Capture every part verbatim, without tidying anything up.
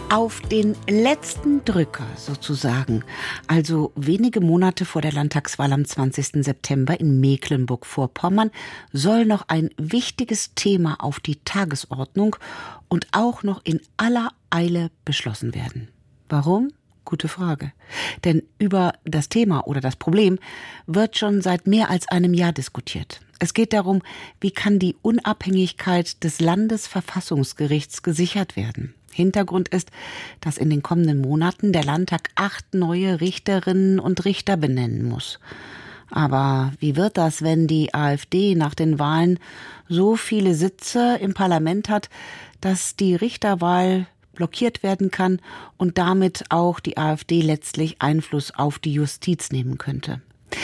Auf den letzten Drücker sozusagen, also wenige Monate vor der Landtagswahl am zwanzigsten September in Mecklenburg-Vorpommern, soll noch ein wichtiges Thema auf die Tagesordnung und auch noch in aller Eile beschlossen werden. Warum? Gute Frage. Denn über das Thema oder das Problem wird schon seit mehr als einem Jahr diskutiert. Es geht darum, wie kann die Unabhängigkeit des Landesverfassungsgerichts gesichert werden. Hintergrund ist, dass in den kommenden Monaten der Landtag acht neue Richterinnen und Richter benennen muss. Aber wie wird das, wenn die AfD nach den Wahlen so viele Sitze im Parlament hat, dass die Richterwahl blockiert werden kann und damit auch die AfD letztlich Einfluss auf die Justiz nehmen könnte?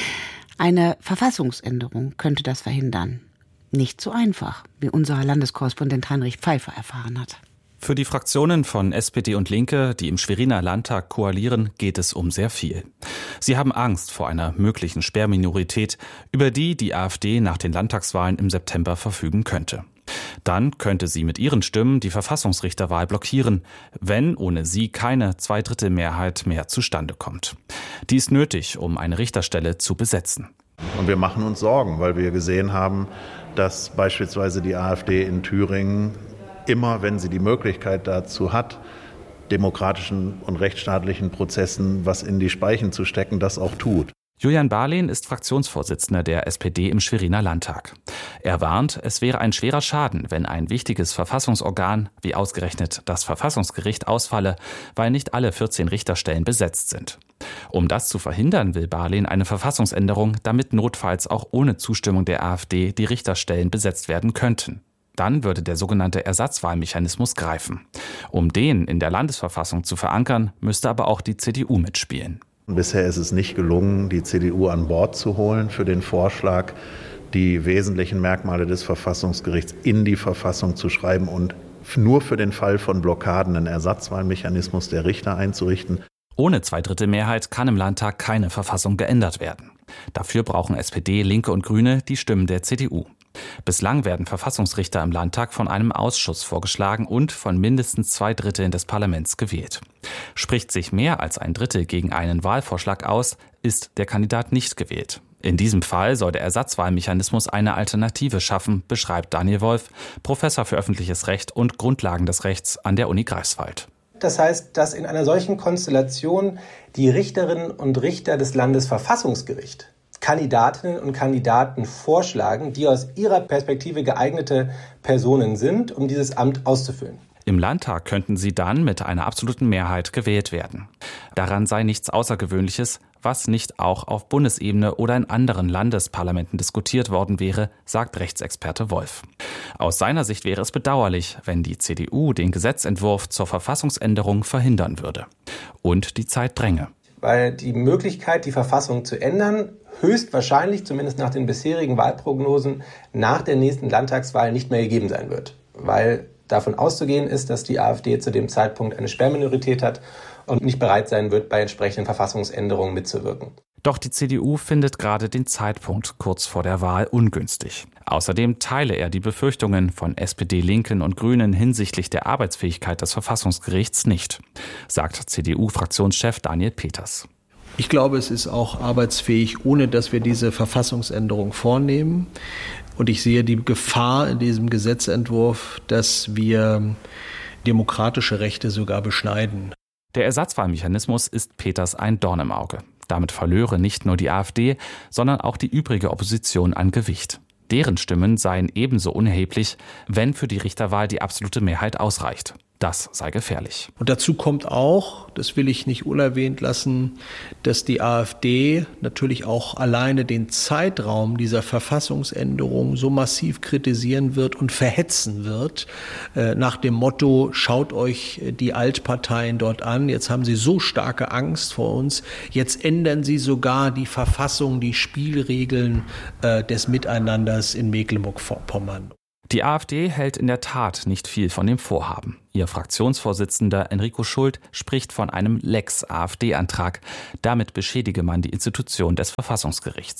Eine Verfassungsänderung könnte das verhindern. Nicht so einfach, wie unser Landeskorrespondent Heinrich Pfeiffer erfahren hat. Für die Fraktionen von S P D und Linke, die im Schweriner Landtag koalieren, geht es um sehr viel. Sie haben Angst vor einer möglichen Sperrminorität, über die die AfD nach den Landtagswahlen im September verfügen könnte. Dann könnte sie mit ihren Stimmen die Verfassungsrichterwahl blockieren, wenn ohne sie keine Zweidrittelmehrheit mehr zustande kommt. Die ist nötig, um eine Richterstelle zu besetzen. Und wir machen uns Sorgen, weil wir gesehen haben, dass beispielsweise die AfD in Thüringen immer, wenn sie die Möglichkeit dazu hat, demokratischen und rechtsstaatlichen Prozessen was in die Speichen zu stecken, das auch tut. Julian Barlehn ist Fraktionsvorsitzender der S P D im Schweriner Landtag. Er warnt, es wäre ein schwerer Schaden, wenn ein wichtiges Verfassungsorgan, wie ausgerechnet das Verfassungsgericht, ausfalle, weil nicht alle vierzehn Richterstellen besetzt sind. Um das zu verhindern, will Barlehn eine Verfassungsänderung, damit notfalls auch ohne Zustimmung der AfD die Richterstellen besetzt werden könnten. Dann würde der sogenannte Ersatzwahlmechanismus greifen. Um den in der Landesverfassung zu verankern, müsste aber auch die C D U mitspielen. Bisher ist es nicht gelungen, die C D U an Bord zu holen für den Vorschlag, die wesentlichen Merkmale des Verfassungsgerichts in die Verfassung zu schreiben und nur für den Fall von Blockaden einen Ersatzwahlmechanismus der Richter einzurichten. Ohne Zweidrittelmehrheit kann im Landtag keine Verfassung geändert werden. Dafür brauchen S P D, Linke und Grüne die Stimmen der C D U. Bislang werden Verfassungsrichter im Landtag von einem Ausschuss vorgeschlagen und von mindestens zwei Dritteln des Parlaments gewählt. Spricht sich mehr als ein Drittel gegen einen Wahlvorschlag aus, ist der Kandidat nicht gewählt. In diesem Fall soll der Ersatzwahlmechanismus eine Alternative schaffen, beschreibt Daniel Wolf, Professor für öffentliches Recht und Grundlagen des Rechts an der Uni Greifswald. Das heißt, dass in einer solchen Konstellation die Richterinnen und Richter des Landesverfassungsgerichts Kandidatinnen und Kandidaten vorschlagen, die aus ihrer Perspektive geeignete Personen sind, um dieses Amt auszufüllen. Im Landtag könnten sie dann mit einer absoluten Mehrheit gewählt werden. Daran sei nichts Außergewöhnliches, was nicht auch auf Bundesebene oder in anderen Landesparlamenten diskutiert worden wäre, sagt Rechtsexperte Wolf. Aus seiner Sicht wäre es bedauerlich, wenn die C D U den Gesetzentwurf zur Verfassungsänderung verhindern würde. Und die Zeit dränge. Weil die Möglichkeit, die Verfassung zu ändern, höchstwahrscheinlich, zumindest nach den bisherigen Wahlprognosen, nach der nächsten Landtagswahl nicht mehr gegeben sein wird. Weil davon auszugehen ist, dass die AfD zu dem Zeitpunkt eine Sperrminorität hat und nicht bereit sein wird, bei entsprechenden Verfassungsänderungen mitzuwirken. Doch die C D U findet gerade den Zeitpunkt kurz vor der Wahl ungünstig. Außerdem teile er die Befürchtungen von S P D, Linken und Grünen hinsichtlich der Arbeitsfähigkeit des Verfassungsgerichts nicht, sagt C D U-Fraktionschef Daniel Peters. Ich glaube, es ist auch arbeitsfähig, ohne dass wir diese Verfassungsänderung vornehmen. Und ich sehe die Gefahr in diesem Gesetzentwurf, dass wir demokratische Rechte sogar beschneiden. Der Ersatzwahlmechanismus ist Peters ein Dorn im Auge. Damit verlöre nicht nur die AfD, sondern auch die übrige Opposition an Gewicht. Deren Stimmen seien ebenso unerheblich, wenn für die Richterwahl die absolute Mehrheit ausreicht. Das sei gefährlich. Und dazu kommt auch, das will ich nicht unerwähnt lassen, dass die AfD natürlich auch alleine den Zeitraum dieser Verfassungsänderung so massiv kritisieren wird und verhetzen wird, äh, nach dem Motto, schaut euch die Altparteien dort an, jetzt haben sie so starke Angst vor uns, jetzt ändern sie sogar die Verfassung, die Spielregeln äh, des Miteinanders in Mecklenburg-Vorpommern. Die AfD hält in der Tat nicht viel von dem Vorhaben. Ihr Fraktionsvorsitzender Enrico Schult spricht von einem Lex-AfD-Antrag. Damit beschädige man die Institution des Verfassungsgerichts.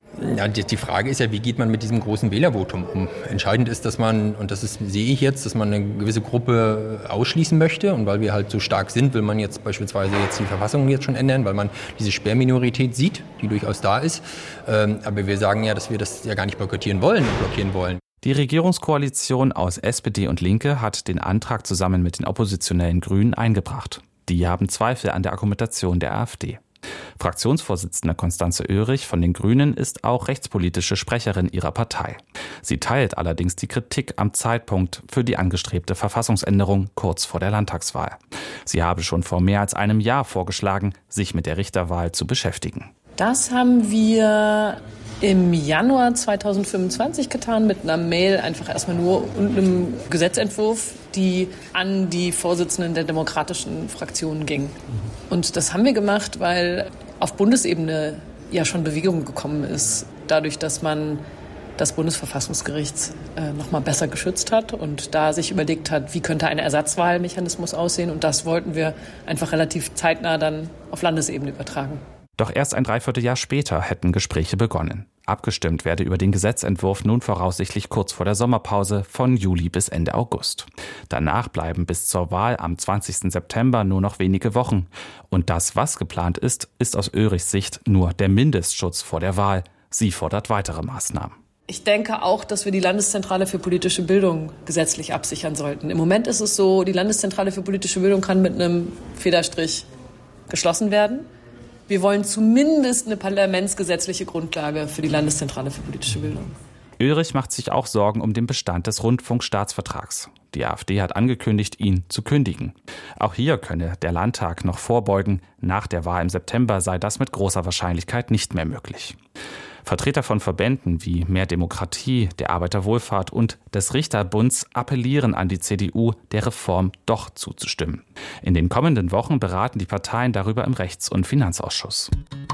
Ja, die Frage ist ja, wie geht man mit diesem großen Wählervotum um? Entscheidend ist, dass man, und das ist, sehe ich jetzt, dass man eine gewisse Gruppe ausschließen möchte. Und weil wir halt so stark sind, will man jetzt beispielsweise jetzt die Verfassung jetzt schon ändern, weil man diese Sperrminorität sieht, die durchaus da ist. Aber wir sagen ja, dass wir das ja gar nicht boykottieren wollen und blockieren wollen. Die Regierungskoalition aus S P D und Linke hat den Antrag zusammen mit den oppositionellen Grünen eingebracht. Die haben Zweifel an der Argumentation der AfD. Fraktionsvorsitzende Constanze Oehrig von den Grünen ist auch rechtspolitische Sprecherin ihrer Partei. Sie teilt allerdings die Kritik am Zeitpunkt für die angestrebte Verfassungsänderung kurz vor der Landtagswahl. Sie habe schon vor mehr als einem Jahr vorgeschlagen, sich mit der Richterwahl zu beschäftigen. Das haben wir im Januar zweitausendfünfundzwanzig getan mit einer Mail, einfach erstmal nur und einem Gesetzentwurf, die an die Vorsitzenden der demokratischen Fraktionen ging. Und das haben wir gemacht, weil auf Bundesebene ja schon Bewegung gekommen ist, dadurch, dass man das Bundesverfassungsgericht äh, noch mal besser geschützt hat und da sich überlegt hat, wie könnte ein Ersatzwahlmechanismus aussehen. Und das wollten wir einfach relativ zeitnah dann auf Landesebene übertragen. Doch erst ein Dreivierteljahr später hätten Gespräche begonnen. Abgestimmt werde über den Gesetzentwurf nun voraussichtlich kurz vor der Sommerpause von Juli bis Ende August. Danach bleiben bis zur Wahl am zwanzigsten September nur noch wenige Wochen. Und das, was geplant ist, ist aus Oehrichs Sicht nur der Mindestschutz vor der Wahl. Sie fordert weitere Maßnahmen. Ich denke auch, dass wir die Landeszentrale für politische Bildung gesetzlich absichern sollten. Im Moment ist es so, die Landeszentrale für politische Bildung kann mit einem Federstrich geschlossen werden. Wir wollen zumindest eine parlamentsgesetzliche Grundlage für die Landeszentrale für politische Bildung. Oehrig macht sich auch Sorgen um den Bestand des Rundfunkstaatsvertrags. Die AfD hat angekündigt, ihn zu kündigen. Auch hier könne der Landtag noch vorbeugen. Nach der Wahl im September sei das mit großer Wahrscheinlichkeit nicht mehr möglich. Vertreter von Verbänden wie Mehr Demokratie, der Arbeiterwohlfahrt und des Richterbunds appellieren an die C D U, der Reform doch zuzustimmen. In den kommenden Wochen beraten die Parteien darüber im Rechts- und Finanzausschuss.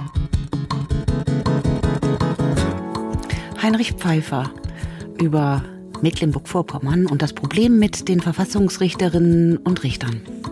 Heinrich Pfeiffer über Mecklenburg-Vorpommern und das Problem mit den Verfassungsrichterinnen und Richtern.